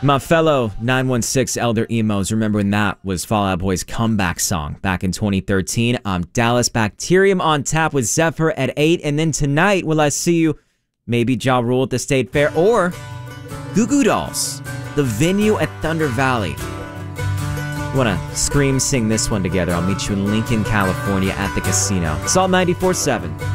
My fellow 916 Elder Emos, remember when that was Fall Out Boy's comeback song back in 2013? Dallas Bacterium on tap with Zephyr at 8. And then tonight, will I see you? Maybe Ja Rule at the State Fair or Goo Goo Dolls, the venue at Thunder Valley. You want to scream, sing this one together? I'll meet you in Lincoln, California at the casino. Salt 94.7.